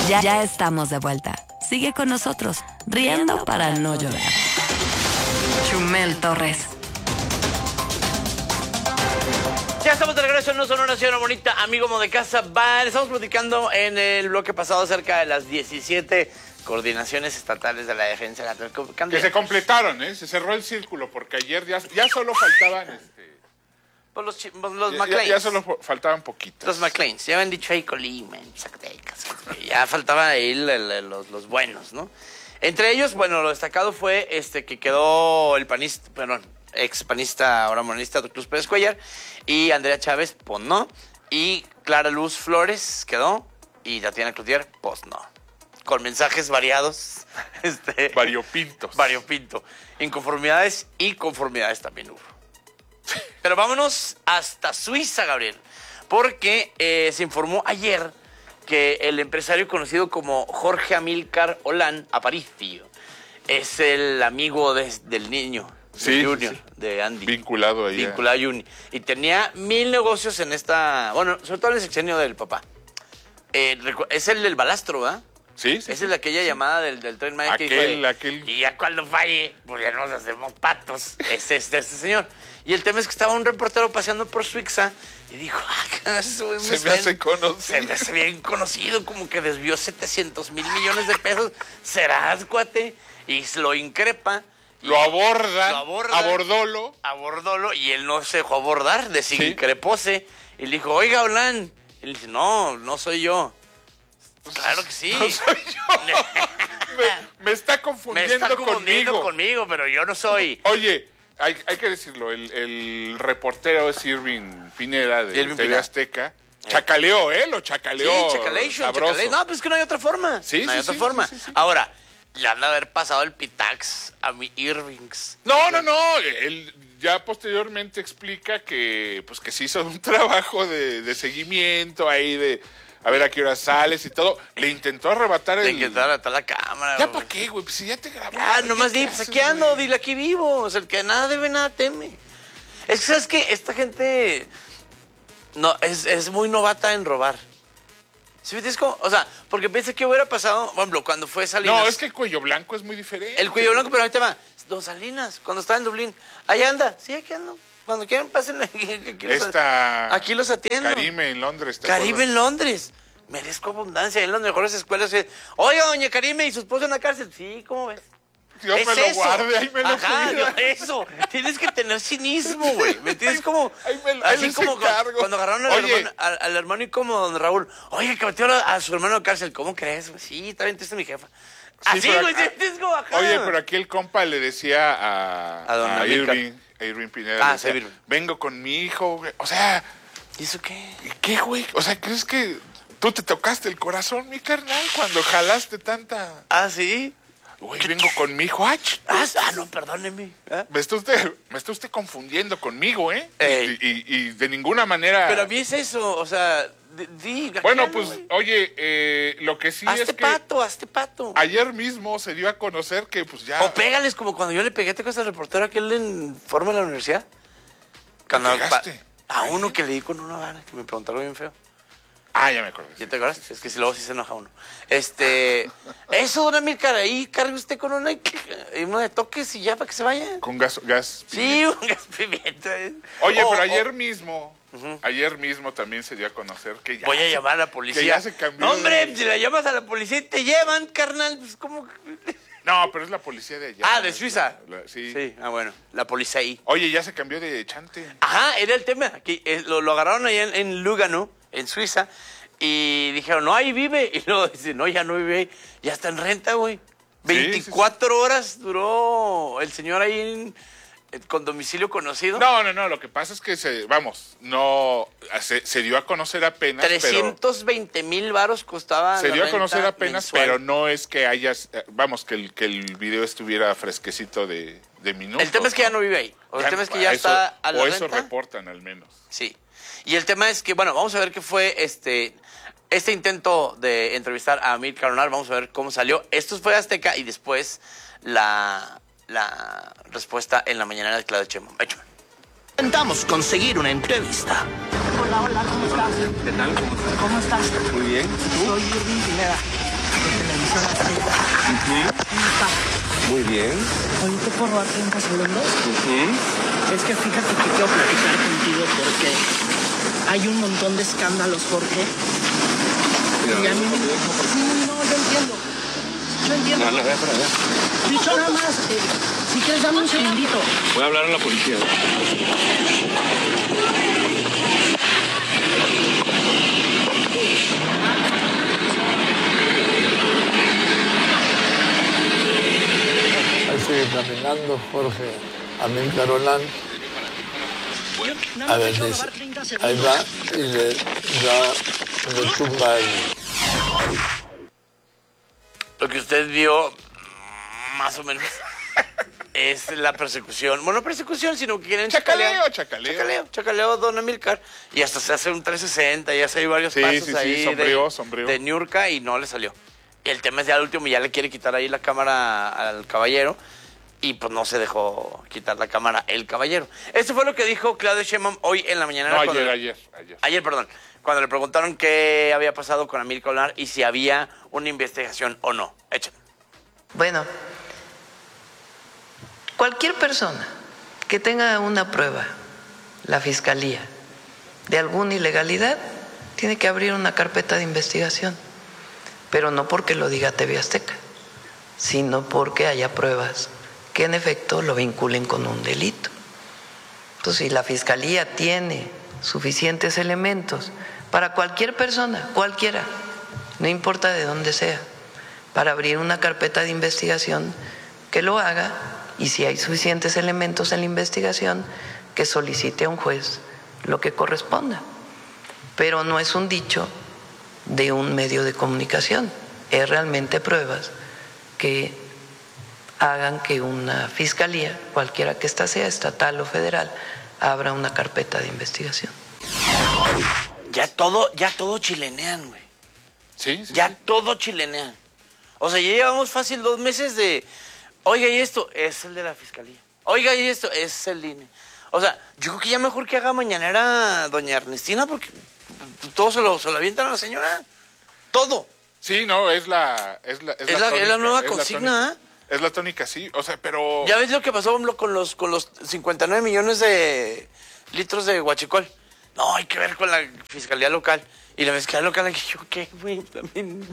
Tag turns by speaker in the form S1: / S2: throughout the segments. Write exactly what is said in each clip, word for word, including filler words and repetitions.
S1: Ya, ya estamos de vuelta. Sigue con nosotros, riendo para no llorar. Chumel Torres.
S2: Ya estamos de regreso en No Sonora, señora bonita, amigo mo de casa. Van, estamos platicando en el bloque pasado acerca de las diecisiete coordinaciones estatales de la defensa.
S3: Que se completaron, ¿eh? Se cerró el círculo, porque ayer ya, ya solo faltaban... Este...
S2: Pues los, pues los
S3: ya,
S2: McLeans.
S3: Ya, ya solo faltaban poquitos.
S2: Los McLeans. Ya habían dicho ahí Colima, Zacatecas. Ya faltaban ahí el, el, los, los buenos, ¿no? Entre ellos, bueno, lo destacado fue este que quedó el panista, perdón, ex panista, ahora monista, Cruz Pérez Cuellar, y Andrea Chávez, pues no. Y Clara Luz Flores quedó, y Tatiana Cloutier, pues no. Con mensajes variados. Este,
S3: variopintos.
S2: Variopinto. Inconformidades y conformidades también hubo. Pero vámonos hasta Suiza, Gabriel, porque eh, se informó ayer que el empresario conocido como Jorge Amílcar Olán Aparicio es el amigo de, del niño,
S3: sí,
S2: del Junior,
S3: sí.
S2: de Andy.
S3: Vinculado ahí.
S2: Vinculado a Juni. Y tenía mil negocios en esta, bueno, sobre todo en el sexenio del papá. Eh, es el del balastro, ¿verdad?
S3: Sí, sí.
S2: Esa es la aquella sí. llamada del, del Tren Maya
S3: aquel,
S2: que dijo,
S3: aquel...
S2: y ya cuando falle, pues ya nos hacemos patos. Es este, este señor. Y el tema es que estaba un reportero paseando por Suiza y dijo, ah, eso me
S3: se me hace conocido.
S2: Se me hace bien conocido, como que desvió setecientos mil millones de pesos. ¿Serás, cuate? Y lo increpa. Y
S3: lo aborda,
S2: lo aborda.
S3: Abordólo.
S2: Abordólo, y él no se dejó abordar, desincrepóse. ¿Sí? Y le dijo, oiga, Olán. Y le dice, no, no soy yo. Claro que sí.
S3: No soy yo. me, me está confundiendo,
S2: me está confundiendo
S3: conmigo.
S2: conmigo, pero yo no soy.
S3: Oye, hay, hay que decirlo, el, el reportero es Irving Pineda de
S2: Irving
S3: T V
S2: Pineda.
S3: Azteca. Chacaleó, ¿eh? Lo chacaleó.
S2: Sí, chacalation, chacalation. No, pues es que no hay otra forma.
S3: Sí,
S2: no hay
S3: sí,
S2: otra
S3: sí,
S2: forma.
S3: Sí, sí, sí.
S2: Ahora, le han de haber pasado el pitax a mi Irvings.
S3: No, no, no. Él ya posteriormente explica que, pues, que se hizo un trabajo de, de seguimiento ahí de... A ver a qué hora sales y todo. Le intentó arrebatar el...
S2: Le intentó arrebatar la cámara.
S3: ¿Ya para qué, güey? Pues si ya te grabó.
S2: Ah, nomás di, pues aquí ando, wey? Dile aquí vivo. O sea, el que nada debe, nada teme. Es que, ¿sabes qué? Esta gente no, es, es muy novata en robar. ¿Sí ves cómo? O sea, porque pensé que hubiera pasado, por ejemplo, cuando fue Salinas.
S3: No, es que el cuello blanco es muy diferente.
S2: El cuello blanco, pero ahorita va. Don Salinas, cuando estaba en Dublín. Ahí anda. Sí, aquí ando. Cuando quieran, pasen aquí. Aquí los,
S3: Esta...
S2: aquí los atiendo.
S3: Karime en Londres.
S2: Karime en Londres. Merezco abundancia en las mejores escuelas. Oiga, doña Karime, ¿y su esposo en la cárcel? Sí, ¿cómo ves?
S3: Dios
S2: es
S3: me lo
S2: eso.
S3: guarde, ahí me lo
S2: Ajá,
S3: cuida.
S2: Eso. Tienes que tener cinismo, güey. ¿Me entiendes? Como,
S3: ahí me,
S2: así
S3: ahí
S2: como cuando, cuando agarraron al hermano, al, al hermano y como don Raúl. Oye, que metió a, a su hermano en la cárcel. ¿Cómo crees? Sí, está bien triste mi jefa. Así,
S3: sí,
S2: güey,
S3: pero,
S2: ¿sí? Como acá.
S3: Oye, pero aquí el compa le decía a,
S2: a, don
S3: a Irving, a Irving Pineda.
S2: Ah,
S3: decía,
S2: sí,
S3: vengo con mi hijo, güey. O sea...
S2: ¿Y eso qué?
S3: ¿Qué, güey? O sea, ¿crees que tú te tocaste el corazón, mi carnal, cuando jalaste tanta...
S2: Ah, ¿sí?
S3: Güey, vengo con mi hijo. Ah,
S2: ah, ah no, perdóneme. ¿Eh?
S3: Me está usted, me está usted confundiendo conmigo, ¿eh? Y, y, y de ninguna manera...
S2: Pero a mí es eso, o sea... Di,
S3: bueno, pues, wey. oye, eh, lo que sí
S2: hazte
S3: es que...
S2: pato, hazte pato.
S3: Ayer mismo se dio a conocer que, pues, ya...
S2: O pégales como cuando yo le pegué, ¿te acuerdas al reportero aquel en Forma de la universidad?
S3: Cuando pegaste?
S2: A uno que le di con una vara, que me preguntaron bien feo.
S3: Ah, ya me acuerdo.
S2: ¿Ya te acuerdas? Es que si luego sí se enoja uno. Este... Eso, don Amílcar, ahí cargue usted con una... Uno de toques y ya para que se vaya.
S3: Con gas... gas
S2: sí, un gas pimienta.
S3: Oye,
S2: oh,
S3: pero
S2: oh.
S3: ayer mismo...
S2: Uh-huh.
S3: Ayer mismo también se dio a conocer que ya...
S2: Voy a
S3: se,
S2: llamar a la policía.
S3: Que ya se cambió...
S2: No, hombre, de... si la llamas a la policía y te llevan, carnal, pues ¿cómo...?
S3: No, pero es la policía de allá.
S2: Ah, ¿de Suiza?
S3: La, la, sí.
S2: Sí, ah, bueno, la policía ahí.
S3: Oye, ya se cambió de chante.
S2: Ajá, era el tema. Que, eh, lo, lo agarraron allá en, en Lugano, en Suiza, y dijeron, no, ahí vive. Y luego dice, no, ya no vive ahí, ya está en renta, güey. veinticuatro sí, sí, sí. horas duró el señor ahí en... con domicilio conocido.
S3: No, no, no, lo que pasa es que, se, vamos, no, se, se dio a conocer apenas,
S2: trescientos veinte mil varos costaba
S3: Se
S2: la
S3: dio a conocer apenas,
S2: mensual.
S3: Pero no es que hayas, vamos, que el, que el video estuviera fresquecito de, de minutos.
S2: El tema es que
S3: ¿no?
S2: ya no vive ahí. O
S3: ya,
S2: el tema es que ya
S3: eso,
S2: está a la
S3: O
S2: renta.
S3: eso reportan, al menos.
S2: Sí. Y el tema es que, bueno, vamos a ver qué fue este... Este intento de entrevistar a Amílcar Olán, vamos a ver cómo salió. Esto fue Azteca y después la... la respuesta en la mañanera de Claudia Sheinbaum. Échame.
S4: Intentamos conseguir una entrevista.
S5: Hola, hola, ¿cómo estás?
S6: ¿Qué tal? ¿Cómo estás?
S5: ¿Cómo estás?
S6: Muy bien. ¿Tú?
S5: Soy Irving Pineda. Televisión Azteca.
S6: Muy bien.
S5: Oye, ¿te puedo robar treinta segundos?
S6: Uh-huh.
S5: Es que fíjate que quiero platicar contigo porque hay un montón de escándalos, Jorge.
S6: Mira,
S5: Y a mí me... Sí, no, yo entiendo. Yo entiendo.
S6: No, no, ve para allá.
S5: Dicho nada más, eh, si quieres dame un segundito.
S6: Voy a hablar a la policía.
S7: Ahí sigue caminando Jorge Amílcar Olán. A ver, dice, ahí va y le da, le tumba el...
S2: Lo que usted vio, más o menos, es la persecución. Bueno, no persecución, sino que quieren
S3: Chacaleo,
S2: chacalear.
S3: chacaleo.
S2: Chacaleo, chacaleo a Don Amílcar. Y hasta se hace un trescientos sesenta, ya se hay varios
S3: Sí,
S2: pasos
S3: sí, sí,
S2: ahí
S3: sombreó,
S2: de,
S3: sombreó.
S2: de Niurka y no le salió. Y el tema es ya el último, ya le quiere quitar ahí la cámara al caballero. Y pues no se dejó quitar la cámara el caballero. Esto fue lo que dijo Claudia Sheinbaum hoy en la mañana.
S3: No,
S2: cuando-
S3: ayer, ayer, ayer.
S2: Ayer, perdón. Cuando le preguntaron qué había pasado con Amílcar Olán y si había una investigación o no. Échale.
S8: Bueno, cualquier persona que tenga una prueba, la Fiscalía, de alguna ilegalidad, tiene que abrir una carpeta de investigación, pero no porque lo diga T V Azteca, sino porque haya pruebas que en efecto lo vinculen con un delito. Entonces, si la Fiscalía tiene suficientes elementos para cualquier persona, cualquiera, no importa de dónde sea, para abrir una carpeta de investigación, que lo haga, y si hay suficientes elementos en la investigación, que solicite a un juez lo que corresponda. Pero no es un dicho de un medio de comunicación, es realmente pruebas que hagan que una fiscalía, cualquiera que ésta sea, estatal o federal, abra una carpeta de investigación.
S2: Ya todo, ya todo chilenean, güey.
S3: Sí, sí.
S2: Ya
S3: sí.
S2: todo chilenean. O sea, ya llevamos fácil dos meses de, oiga, y esto es el de la fiscalía. Oiga, y esto es el I N E. O sea, yo creo que ya mejor que haga mañanera doña Ernestina, porque todo se lo, se lo avientan a la señora. Todo.
S3: Sí, no, es la... Es la,
S2: Es la- es la nueva consigna,
S3: tónica. Es la tónica, sí. O sea, pero...
S2: Ya ves lo que pasó con los, con los cincuenta y nueve millones de litros de huachicol. No, hay que ver con la fiscalía local. Y la fiscalía local, yo, ¿qué, güey? También...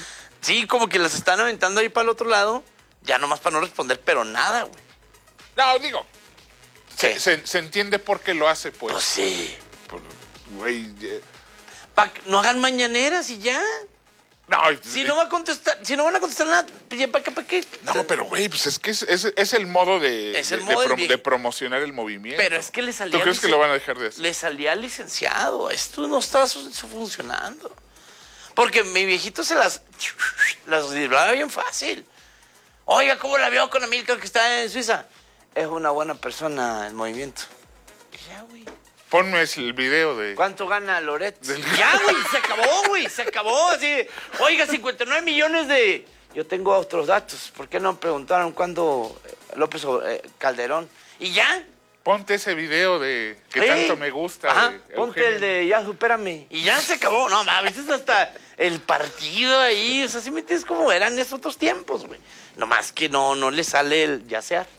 S2: Sí, como que las están aventando ahí para el otro lado, ya nomás para no responder, pero nada, güey.
S3: No, digo,
S2: Sí.
S3: se, se, se entiende por qué lo hace, pues.
S2: Pues sí.
S3: Por- Güey, eh,
S2: Pa- no hagan mañaneras y ya.
S3: no,
S2: Si no va a contestar, si no van a contestar nada, pues ya para qué, para qué.
S3: no, pero güey, pues es que es, es, es el modo de,
S2: Es el
S3: de,
S2: modo
S3: de
S2: del
S3: prom-
S2: vie-
S3: de promocionar el movimiento.
S2: Pero es que le salía.
S3: ¿Tú crees que
S2: licen-
S3: lo van a dejar de hacer?
S2: Le salía al licenciado. Esto no está su- su- funcionando. Porque mi viejito se las. Las libraba bien fácil. Oiga, ¿cómo la vio con Amílcar que está en Suiza? Es una buena persona el movimiento. Y ya, güey.
S3: Ponme el video de...
S2: ¿Cuánto gana Loret?
S3: Del-
S2: Ya, güey, se acabó, güey, se acabó. Así, oiga, cincuenta y nueve millones de... Yo tengo otros datos. ¿Por qué no preguntaron cuándo eh, López eh, Calderón? Y ya.
S3: Ponte ese video de que
S2: ¿Eh?
S3: tanto me gusta.
S2: Ajá,
S3: de
S2: ponte
S3: Eugenio.
S2: el de ya, supérame. Y ya se acabó. No, mames, es hasta el partido ahí. O sea, si me entiendes cómo eran esos otros tiempos, güey. Nomás que no, no le sale el yacear.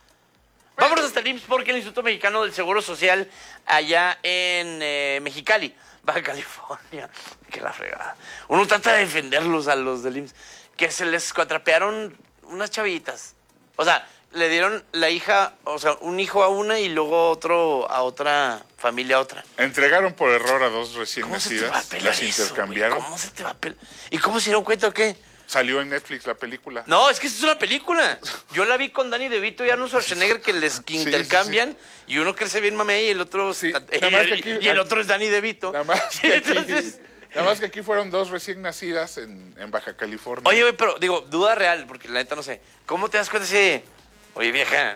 S2: Vámonos hasta el I M S S porque el Instituto Mexicano del Seguro Social allá en eh, Mexicali, Baja California, que la fregada. Uno trata de defenderlos a los del I M S S, que se les cuatrapearon unas chavitas. O sea, le dieron la hija, o sea, un hijo a una y luego otro a otra familia a otra.
S3: Entregaron por error a dos recién
S2: ¿Cómo se te va a
S3: nacidas,
S2: pelar
S3: las
S2: eso,
S3: intercambiaron.
S2: güey? ¿Cómo se te va a pelar? ¿Y cómo se dieron cuenta o qué?
S3: Salió en Netflix la película.
S2: No, es que esta es una película. Yo la vi con Danny DeVito y Arnold Schwarzenegger que les que
S3: Sí,
S2: intercambian y uno crece bien mamey y el otro
S3: Sí,
S2: está-
S3: nada más que aquí-
S2: y el otro es Danny DeVito.
S3: Nada más,
S2: Y
S3: que aquí,
S2: entonces,
S3: nada más que aquí fueron dos recién nacidas en, en Baja California.
S2: oye, güey, pero digo, duda real, porque la neta no sé. ¿Cómo te das cuenta si, oye, vieja,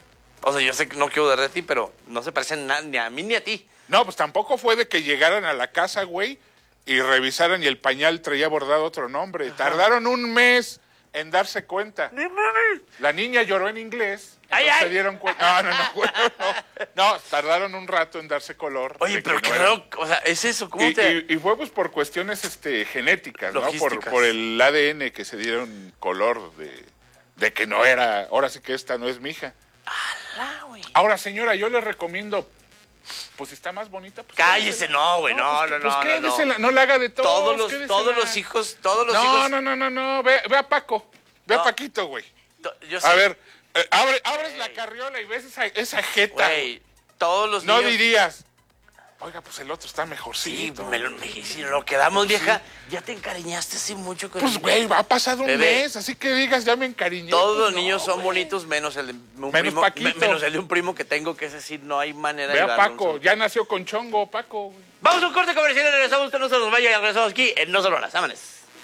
S2: o sea, yo sé que no quiero dudar de ti, pero no se parecen na- ni a mí ni a ti?
S3: No, pues tampoco fue de que llegaran a la casa, güey, y revisaran y el pañal traía bordado otro nombre. Tardaron un mes en darse cuenta.
S2: ¡No mames!
S3: La niña lloró en inglés.
S2: ¡Ay,
S3: Entonces
S2: ay!
S3: se dieron cuenta. No, no, no, bueno, no. No, tardaron un rato en darse color.
S2: Oye,
S3: de
S2: pero
S3: que
S2: qué
S3: no era-
S2: raro, o sea, es eso, ¿cómo
S3: Y,
S2: te...?
S3: y- y fue pues por cuestiones este, genéticas, ¿no? Por,
S2: Logísticas.
S3: por el A D N que se dieron color de, de que no era, ahora sí que esta no es mi hija.
S2: Ah, güey.
S3: Ahora, señora, yo le recomiendo, pues si está más bonita, pues...
S2: Cállese, no, güey, no,
S3: pues,
S2: no,
S3: pues
S2: no, no,
S3: quédesela,
S2: no.
S3: no la haga de todos.
S2: Todos los,
S3: quédesela.
S2: todos los hijos, todos los
S3: No,
S2: hijos...
S3: no, no, no, no, ve, ve a Paco, ve
S2: No.
S3: a Paquito, güey.
S2: to- Yo sé,
S3: A ver, eh, abre, abres la carriola y ves esa, esa jeta.
S2: güey, todos los
S3: No
S2: niños...
S3: dirías, oiga, pues el otro está
S2: Sí,
S3: mejorcito.
S2: me lo, me- si lo quedamos, vieja, ya te encariñaste hace mucho con
S3: Pues,
S2: el-
S3: güey, ha pasado un
S2: Bebé.
S3: mes, así que digas, ya me encariñé.
S2: Todos
S3: Pues,
S2: los
S3: no,
S2: niños son
S3: güey.
S2: bonitos, menos el de un
S3: Menos
S2: primo,
S3: Paquito.
S2: me- menos el de un primo que tengo, que es decir, no hay manera
S3: Ve
S2: de
S3: a
S2: darle un
S3: Paco,
S2: solo-
S3: ya nació con chongo, Paco. güey.
S2: Vamos a un corte comercial y regresamos, usted no se nos vaya, y regresamos aquí en No Solo Horas, vámonos.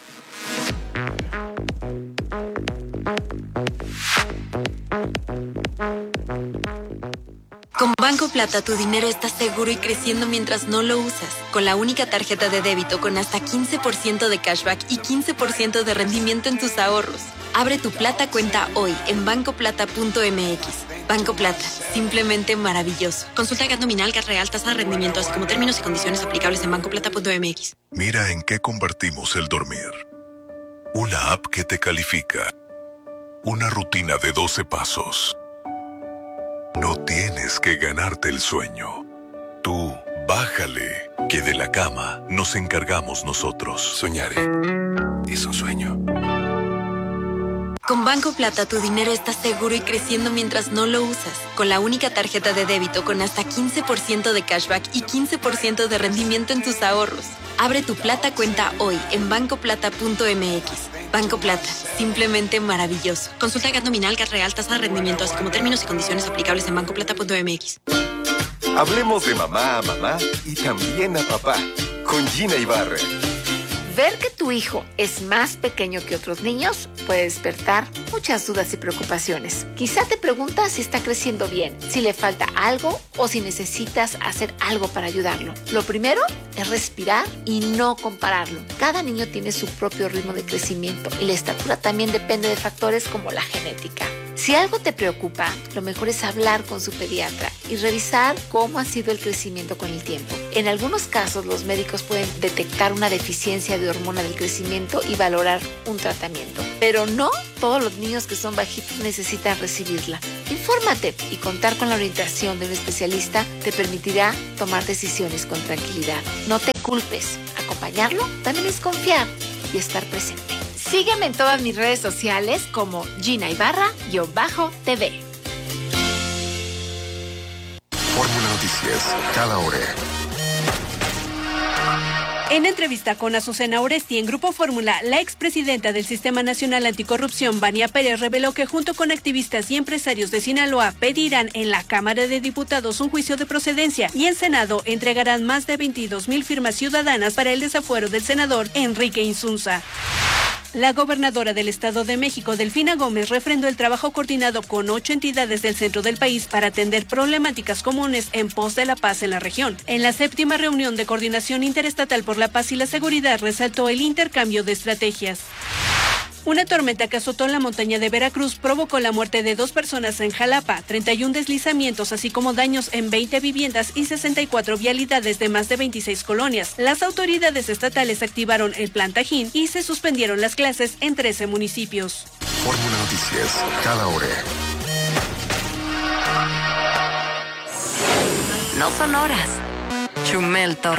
S9: Con Banco Plata tu dinero está seguro y creciendo mientras no lo usas. Con la única tarjeta de débito con hasta quince por ciento de cashback y quince por ciento de rendimiento en tus ahorros. Abre tu Plata cuenta hoy en banco plata punto m x. Banco Plata, simplemente maravilloso. Consulta G A T nominal, G A T real, tasa de rendimiento, así como términos y condiciones aplicables en banco plata punto m x.
S10: Mira en qué convertimos el dormir. Una app que te califica. Una rutina de doce pasos. No tienes que ganarte el sueño. Tú, bájale, que de la cama nos encargamos nosotros. Soñaré. Es un sueño.
S9: Con Banco Plata tu dinero está seguro y creciendo mientras no lo usas. Con la única tarjeta de débito con hasta quince por ciento de cashback y quince por ciento de rendimiento en tus ahorros. Abre tu Plata cuenta hoy en banco plata punto m x. Banco Plata, simplemente maravilloso. Consulta G A T nominal, G A T real, tasa de rendimiento, así como términos y condiciones aplicables en banco plata punto m x.
S11: Hablemos de mamá a mamá y también a papá con Gina Ibarra.
S12: Ver que tu hijo es más pequeño que otros niños puede despertar muchas dudas y preocupaciones. Quizá te preguntas si está creciendo bien, si le falta algo o si necesitas hacer algo para ayudarlo. Lo primero es respirar y no compararlo. Cada niño tiene su propio ritmo de crecimiento y la estatura también depende de factores como la genética. Si algo te preocupa, lo mejor es hablar con su pediatra y revisar cómo ha sido el crecimiento con el tiempo. En algunos casos, los médicos pueden detectar una deficiencia de hormona del crecimiento y valorar un tratamiento. Pero no todos los niños que son bajitos necesitan recibirla. Infórmate y contar con la orientación de un especialista te permitirá tomar decisiones con tranquilidad. No te culpes. Acompañarlo también es confiar y estar presente. Sígueme en todas mis redes sociales como Gina Ibarra-T V.
S10: Fórmula Noticias, cada hora.
S13: En entrevista con Azucena Oresti en Grupo Fórmula, la expresidenta del Sistema Nacional Anticorrupción, Vania Pérez, reveló que junto con activistas y empresarios de Sinaloa pedirán en la Cámara de Diputados un juicio de procedencia y en Senado entregarán más de veintidós mil firmas ciudadanas para el desafuero del senador Enrique Insunza. La gobernadora del Estado de México, Delfina Gómez, refrendó el trabajo coordinado con ocho entidades del centro del país para atender problemáticas comunes en pos de la paz en la región. En la séptima reunión de coordinación interestatal por la paz y la seguridad, resaltó el intercambio de estrategias. Una tormenta que azotó la montaña de Veracruz provocó la muerte de dos personas en Jalapa, treinta y un deslizamientos, así como daños en veinte viviendas y sesenta y cuatro vialidades de más de veintiséis colonias. Las autoridades estatales activaron el Plan Tajín y se suspendieron las clases en trece municipios.
S10: Fórmula Noticias, cada hora.
S1: No son horas. Chumel Torres.